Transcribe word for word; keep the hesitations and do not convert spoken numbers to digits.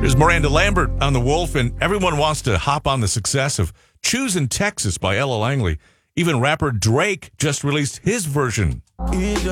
There's Miranda Lambert on The Wolf, and everyone wants to hop on the success of Choosing Texas by Ella Langley. Even rapper Drake just released his version.